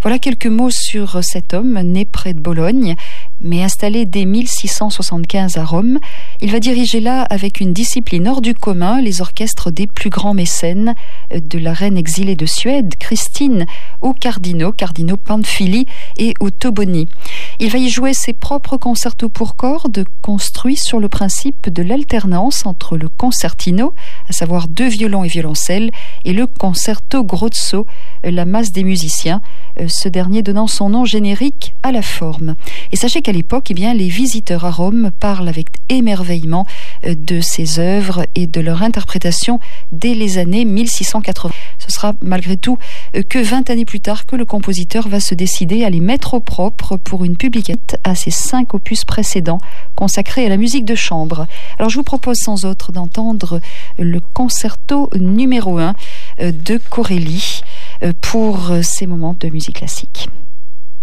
Voilà quelques mots sur cet homme né près de Bologne, mais installé dès 1675 à Rome. Il va diriger là, avec une discipline hors du commun, les orchestres des plus grands mécènes, de la reine exilée de Suède, Christine, aux cardinaux Pamphili et aux Toboni. Il va y jouer ses propres concertos pour cordes, construits sur le principe de l'alternance entre le concertino, à savoir 2 violons et violoncelle, et le concerto grosso, la masse des musiciens, ce dernier donnant son nom générique à la forme. Et sachez qu'à l'époque, les visiteurs à Rome parlent avec émerveillement de ces œuvres et de leur interprétation dès les années 1680. Ce sera malgré tout que 20 années plus tard que le compositeur va se décider à les mettre au propre pour une publication à ses 5 opus précédents consacrés à la musique de chambre. Alors je vous propose sans autre d'entendre le concerto numéro 1 de Corelli pour ces moments de musique classique.